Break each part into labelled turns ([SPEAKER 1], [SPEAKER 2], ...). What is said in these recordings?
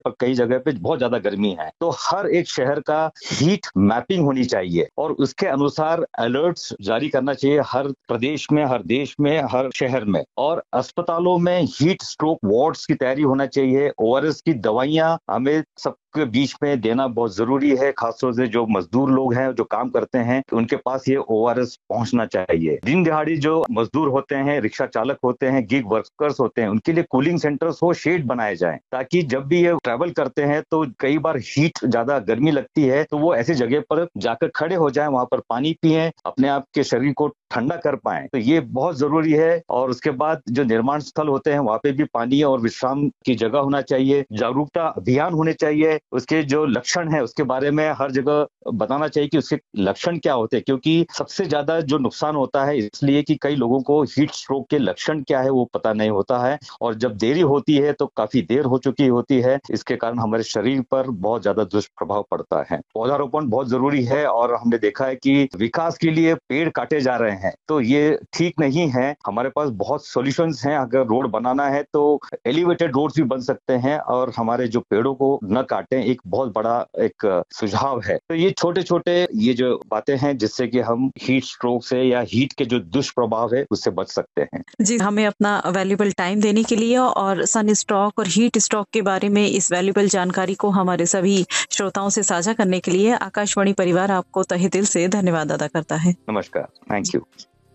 [SPEAKER 1] और कई जगह पे बहुत ज्यादा गर्मी है। तो हर एक शहर का हीट मैपिंग होनी चाहिए और उसके अनुसार अलर्ट्स जारी करना चाहिए हर प्रदेश में, हर देश में, हर शहर में। और अस्पतालों में हीट स्ट्रोक वार्ड्स की तैयारी होना चाहिए। ओआरएस की दवाइयां हमें सबके बीच में देना बहुत जरूरी है, खासतौर से जो मजदूर लोग हैं, जो काम करते हैं, उनके पास ये ओआरएस पहुंचना चाहिए। दिन दिहाड़ी जो मजदूर होते हैं, रिक्शा चालक होते हैं, गिग वर्कर्स होते हैं, उनके लिए कूलिंग सेंटर्स हो, शेड बनाए जाएं, ताकि जब भी ये ट्रैवल करते हैं तो कई बार हीट ज्यादा गर्मी लगती है तो वो ऐसी जगह पर जाकर खड़े हो जाएं, वहां पर पानी पिएं, अपने आप के शरीर को ठंडा कर पाएं। तो ये बहुत जरूरी है। और उसके बाद जो निर्माण स्थल होते हैं वहां पे भी पानी और विश्राम की जगह होना चाहिए। जागरूकता अभियान होने चाहिए। उसके जो लक्षण है उसके बारे में हर जगह बताना चाहिए कि उसके लक्षण क्या होते हैं, क्योंकि सबसे ज्यादा जो नुकसान होता है इसलिए कि कई लोगों को हीट स्ट्रोक के लक्षण क्या है वो पता नहीं होता है, और जब देरी होती है तो काफी देर हो चुकी होती है। इसके कारण हमारे शरीर पर बहुत ज्यादा दुष्प्रभाव पड़ता है। पौधारोपण बहुत जरूरी है और हमने देखा है कि विकास के लिए पेड़ काटे जा रहे हैं, तो ये ठीक नहीं है। हमारे पास बहुत सॉल्यूशंस हैं। अगर रोड बनाना है तो एलिवेटेड रोड्स भी बन सकते हैं और हमारे जो पेड़ों को न काटें, एक बहुत बड़ा एक सुझाव है। तो ये छोटे छोटे ये जो बातें हैं जिससे कि हम हीट स्ट्रोक से या हीट के जो दुष्प्रभाव है उससे बच सकते हैं।
[SPEAKER 2] जी, हमें अपना वैल्यूएबल टाइम देने के लिए और सन स्ट्रोक और हीट स्ट्रोक के बारे में इस वैल्यूएबल जानकारी को हमारे सभी श्रोताओं से साझा करने के लिए आकाशवाणी परिवार आपको तहे दिल से धन्यवाद अदा करता है।
[SPEAKER 1] नमस्कार, थैंक यू।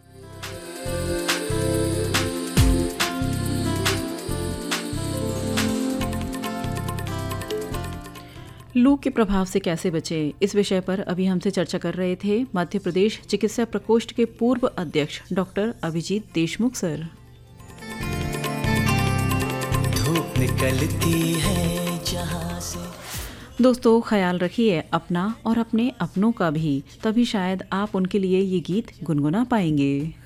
[SPEAKER 3] लू के प्रभाव से कैसे बचें, इस विषय पर अभी हमसे चर्चा कर रहे थे मध्य प्रदेश चिकित्सा प्रकोष्ठ के पूर्व अध्यक्ष डॉक्टर अभिजीत देशमुख सर।
[SPEAKER 4] धूप निकलती है जहां से।
[SPEAKER 3] दोस्तों, ख्याल रखिए अपना और अपने अपनों का भी, तभी शायद आप उनके लिए ये गीत गुनगुना पाएंगे।